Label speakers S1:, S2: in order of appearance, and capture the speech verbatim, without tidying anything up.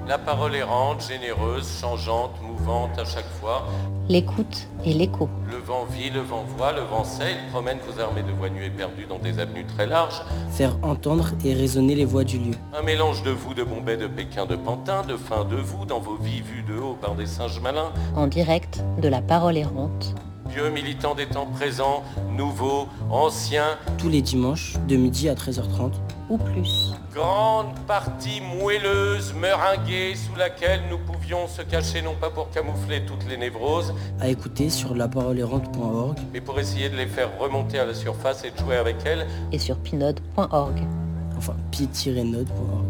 S1: La parole errante, généreuse, changeante, mouvante à chaque fois.
S2: L'écoute et l'écho.
S1: Le vent vit, le vent voit, le vent sait, il promène vos armées de voix nues et perdues dans des avenues très larges.
S3: Faire entendre et résonner les voix du lieu.
S1: Un mélange de vous, de Bombay, de Pékin, de Pantin, de fin de vous, dans vos vies vues de haut par des singes malins.
S2: En direct de la parole errante.
S1: Vieux militants des temps présents, nouveaux, anciens.
S3: Tous les dimanches, de midi à treize heures trente.
S2: Ou plus.
S1: Grande partie moelleuse, meringuée, sous laquelle nous pouvions se cacher non pas pour camoufler toutes les névroses,
S3: À écouter sur la parole errante point org.
S1: mais pour essayer de les faire remonter à la surface et de jouer avec elles.
S2: Et sur pinode point org.
S3: Enfin, pi-node point org.